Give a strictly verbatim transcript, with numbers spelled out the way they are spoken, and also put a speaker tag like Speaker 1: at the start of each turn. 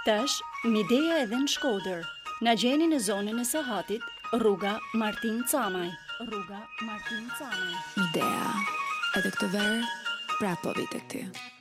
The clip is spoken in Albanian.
Speaker 1: Tash, Midea edhe në Shkodër. Na gjeni në zonën e Sahatit, rruga Martin Camaj. Rruga Martin Camaj.
Speaker 2: Midea, edhe këtë verë, prapë po vi tek ty.